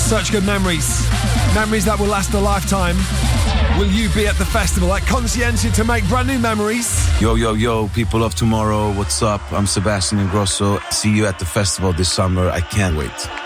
Such good memories. Memories that will last a lifetime. Will you be at the festival at Conscientia to make brand new memories? Yo, people of tomorrow, what's up? I'm Sebastian Ingrosso. See you at the festival this summer. I can't wait.